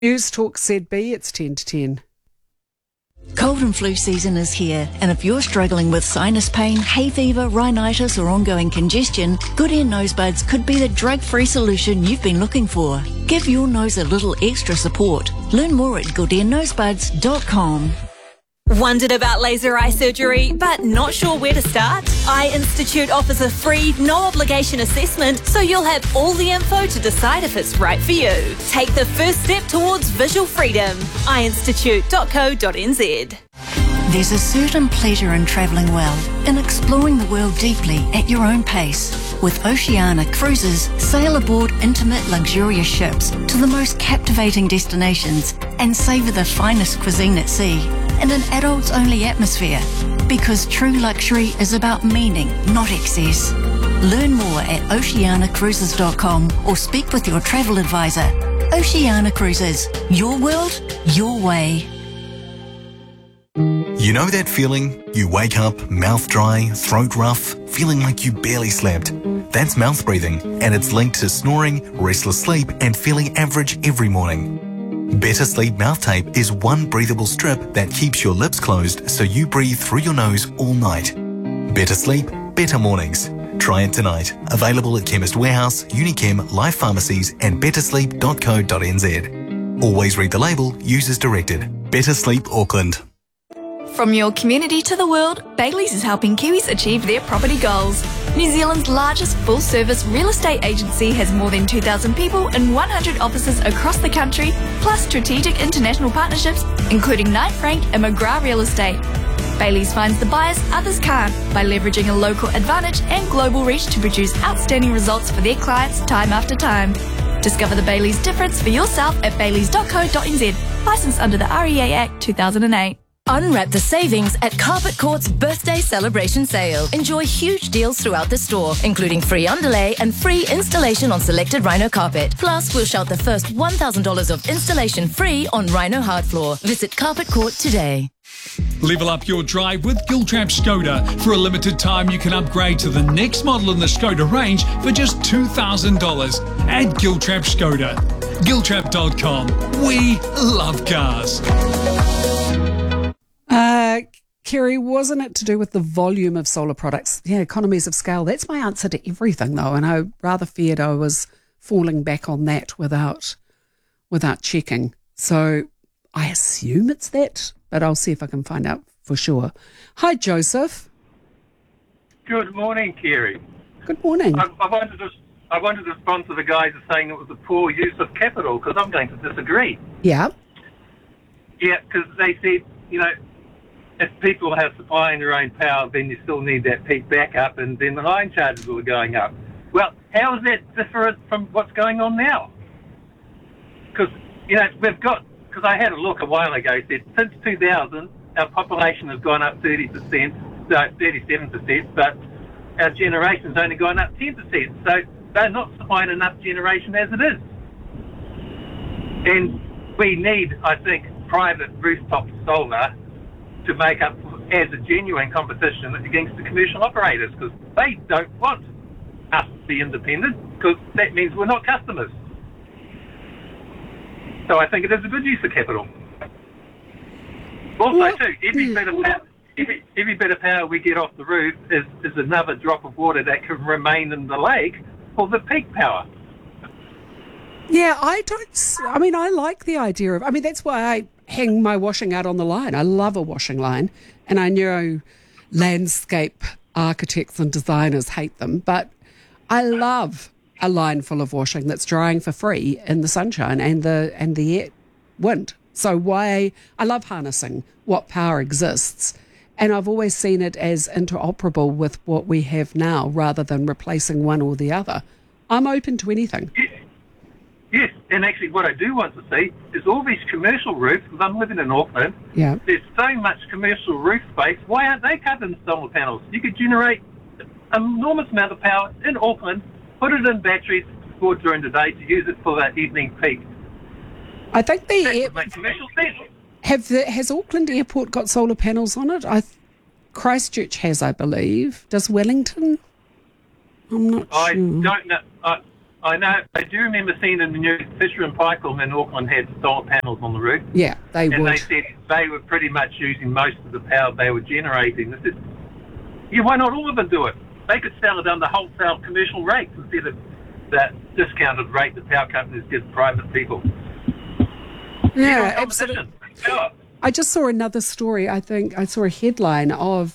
News Talk ZB, it's 10 to 10. Cold and flu season is here, and if you're struggling with sinus pain, hay fever, rhinitis or ongoing congestion, Good Air Nosebuds could be the drug-free solution you've been looking for. Give your nose a little extra support. Learn more at goodairnosebuds.com. Wondered about laser eye surgery, but not sure where to start? Eye Institute offers a free, no-obligation assessment, so you'll have all the info to decide if it's right for you. Take the first step towards visual freedom. eyeinstitute.co.nz. There's a certain pleasure in travelling well, in exploring the world deeply at your own pace. With Oceania Cruises, sail aboard intimate, luxurious ships to the most captivating destinations and savour the finest cuisine at sea in an adults-only atmosphere. Because true luxury is about meaning, not excess. Learn more at oceanacruises.com or speak with your travel advisor. Oceania Cruises, your world, your way. You know that feeling? You wake up, mouth dry, throat rough, feeling like you barely slept. That's mouth breathing, and it's linked to snoring, restless sleep, and feeling average every morning. Better Sleep Mouth Tape is one breathable strip that keeps your lips closed so you breathe through your nose all night. Better sleep, better mornings. Try it tonight. Available at Chemist Warehouse, Unichem, Life Pharmacies and bettersleep.co.nz. Always read the label, use as directed. Better Sleep Auckland. From your community to the world, Baileys is helping Kiwis achieve their property goals. New Zealand's largest full-service real estate agency has more than 2,000 people and 100 offices across the country, plus strategic international partnerships, including Knight Frank and McGrath Real Estate. Baileys finds the buyers others can't by leveraging a local advantage and global reach to produce outstanding results for their clients time after time. Discover the Baileys difference for yourself at baileys.co.nz, licensed under the REA Act 2008. Unwrap the savings at Carpet Court's birthday celebration sale. Enjoy huge deals throughout the store, including free underlay and free installation on selected Rhino carpet. Plus, we'll shout the first $1,000 of installation free on Rhino hard floor. Visit Carpet Court today. Level up your drive with Giltrap Skoda. For a limited time, you can upgrade to the next model in the Skoda range for just $2,000 at Giltrap Skoda. Giltrap.com. We love cars. Kerry, wasn't it to do with the volume of solar products? Yeah, economies of scale. That's my answer to everything, though, and I rather feared I was falling back on that without checking. So I assume it's that, but I'll see if I can find out for sure. Hi, Joseph. Good morning, Kerry. Good morning. I wanted to respond to the guys saying it was a poor use of capital, because I'm going to disagree. Yeah. Yeah, because they said, if people are supplying their own power, then you still need that peak backup, and then the line charges were going up. Well, how is that different from what's going on now? Because, because I had a look a while ago, it said since 2000, our population has gone up 37%, but our generation's only gone up 10%. So they're not supplying enough generation as it is. And we need, I think, private rooftop solar to make up as a genuine competition against the commercial operators, because they don't want us to be independent, because that means we're not customers. So I think it is a good use of capital. Also, too, every bit of power we get off the roof is another drop of water that can remain in the lake for the peak power. Yeah, I like the idea of, that's why I hang my washing out on the line. I love a washing line, and I know landscape architects and designers hate them, but I love a line full of washing that's drying for free in the sunshine and the wind. So I love harnessing what power exists, and I've always seen it as interoperable with what we have now rather than replacing one or the other. I'm open to anything. Yes, and actually what I do want to see is all these commercial roofs, because I'm living in Auckland, there's so much commercial roof space, why aren't they covered in solar panels? You could generate an enormous amount of power in Auckland, put it in batteries stored during the day to use it for that evening peak. I think that would make commercial sense. Has Auckland Airport got solar panels on it? Christchurch has, I believe. Does Wellington? I'm not sure. I don't know. I know. I do remember seeing in the news Fisher and Paykel in Auckland had solar panels on the roof. Yeah, they And would. they said they were pretty much using most of the power they were generating. They said, yeah, why not all of them do it? They could sell it under wholesale commercial rates instead of that discounted rate the power companies give private people. Yeah, absolutely. Power. I just saw another story. I think I saw a headline of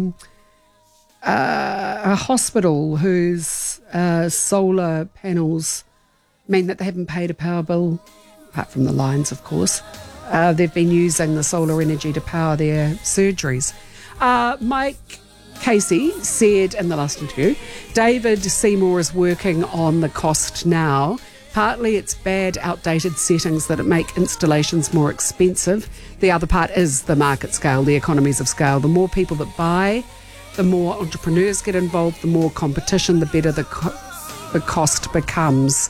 a hospital whose solar panels mean that they haven't paid a power bill, apart from the lines, of course. They've been using the solar energy to power their surgeries. Mike Casey said in the last interview, David Seymour is working on the cost now. Partly it's bad, outdated settings that make installations more expensive. The other part is the market scale, the economies of scale. The more people that buy, the more entrepreneurs get involved, the more competition, the better the cost becomes.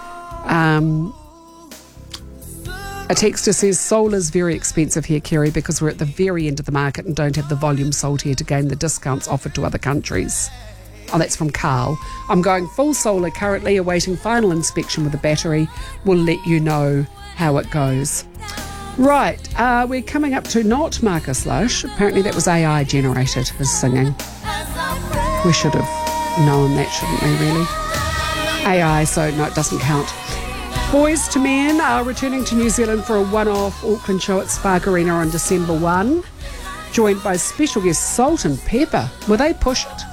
A texter says, solar's very expensive here, Kerry, because we're at the very end of the market and don't have the volume sold here to gain the discounts offered to other countries. Oh, that's from Carl. I'm going full solar currently, awaiting final inspection with the battery. We'll let you know how it goes. Right, we're coming up to not Marcus Lush. Apparently that was AI generated, his singing. We should have known that, shouldn't we, really? AI, so no, it doesn't count. Boys to Men are returning to New Zealand for a one-off Auckland show at Spark Arena on December 1, joined by special guest Salt and Pepper. Will they push it?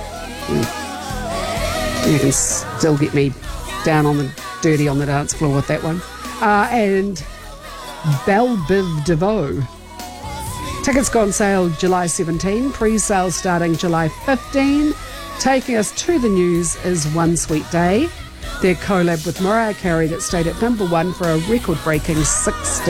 You can still get me down on the dirty on the dance floor with that one. And Belle Biv DeVoe. Tickets go on sale July 17, pre-sale starting July 15. Taking us to the news is One Sweet Day. Their collab with Mariah Carey that stayed at number 1 for a record-breaking 16